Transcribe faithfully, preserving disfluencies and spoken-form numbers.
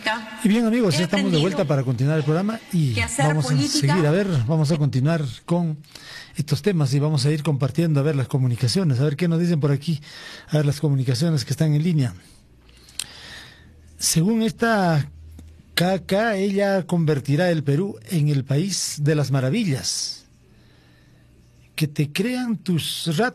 política. Y bien, amigos, He ya estamos de vuelta para continuar el programa y vamos política, a seguir, a ver, vamos a continuar con estos temas y vamos a ir compartiendo, a ver las comunicaciones, a ver qué nos dicen por aquí, a ver las comunicaciones que están en línea. Según esta K K, ella convertirá el Perú en el país de las maravillas. Que te crean tus ratos.